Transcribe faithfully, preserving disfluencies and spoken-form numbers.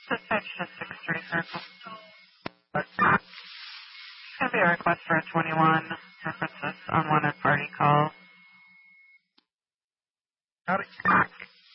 Dispatch to six three Circle. It's going to be a request for a twenty-one references unwanted party call. Howdy.